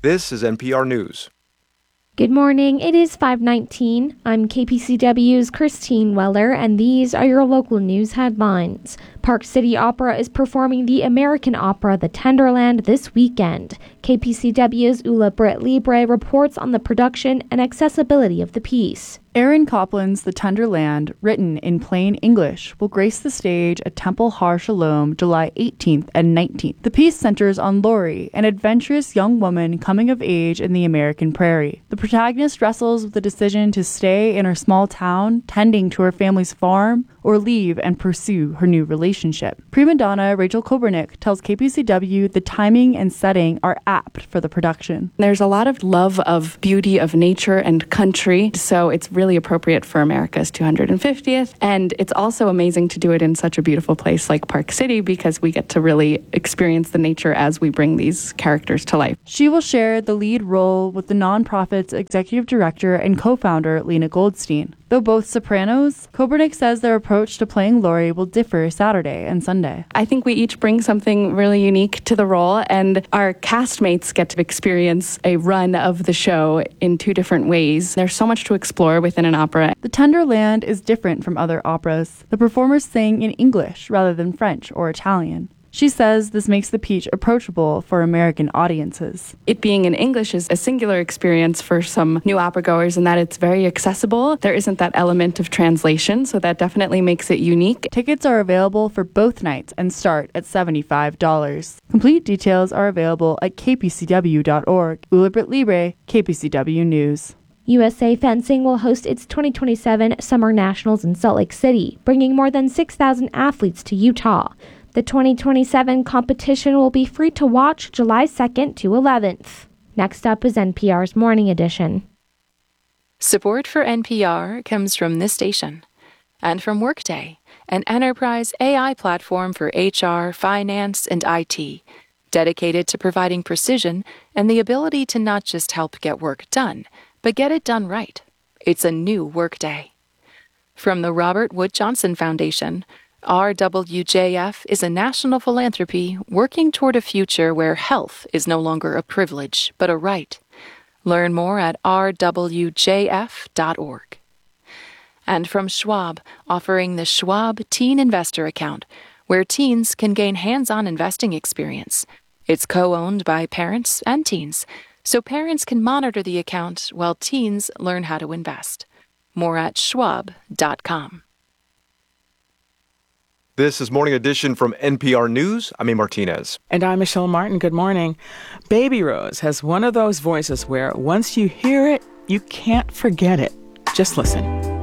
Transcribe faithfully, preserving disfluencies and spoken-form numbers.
This is N P R News. Good morning. It is five nineteen. I'm K P C W's Christine Weller, and these are your local news headlines. Park City Opera is performing the American opera The Tenderland this weekend. K P C W's Ula Britt Libre reports on the production and accessibility of the piece. Aaron Copland's The Tenderland, written in plain English, will grace the stage at Temple Har Shalom July eighteenth and nineteenth. The piece centers on Lori, an adventurous young woman coming of age in the American prairie. The protagonist wrestles with the decision to stay in her small town, tending to her family's farm, or leave and pursue her new relationship. Prima donna Rachel Kobernick tells K P C W the timing and setting are apt for the production. There's a lot of love of beauty of nature and country, so it's really appropriate for America's two hundred fiftieth. And it's also amazing to do it in such a beautiful place like Park City because we get to really experience the nature as we bring these characters to life. She will share the lead role with the nonprofit's executive director and co-founder, Lena Goldstein. Though both sopranos, Kobernick says their approach to playing Lori will differ Saturday and Sunday. I think we each bring something really unique to the role, and our castmates get to experience a run of the show in two different ways. There's so much to explore within an opera. The Tenderland is different from other operas. The performers sing in English rather than French or Italian. She says this makes the piece approachable for American audiences. It being in English is a singular experience for some new opera goers in that it's very accessible. There isn't that element of translation, so that definitely makes it unique. Tickets are available for both nights and start at seventy-five dollars. Complete details are available at k p c w dot org. Ula Britt Libre, K P C W News. U S A Fencing will host its twenty twenty-seven Summer Nationals in Salt Lake City, bringing more than six thousand athletes to Utah. The twenty twenty-seven competition will be free to watch July second to eleventh. Next up is N P R's Morning Edition. Support for N P R comes from this station and from Workday, an enterprise A I platform for H R, finance, and I T, dedicated to providing precision and the ability to not just help get work done, but get it done right. It's a new Workday. From the Robert Wood Johnson Foundation, R W J F is a national philanthropy working toward a future where health is no longer a privilege, but a right. Learn more at r w j f dot org. And from Schwab, offering the Schwab Teen Investor Account, where teens can gain hands-on investing experience. It's co-owned by parents and teens, so parents can monitor the account while teens learn how to invest. More at schwab dot com. This is Morning Edition from N P R News. I'm A. Martinez. And I'm Michelle Martin. Good morning. Baby Rose has one of those voices where once you hear it, you can't forget it. Just listen.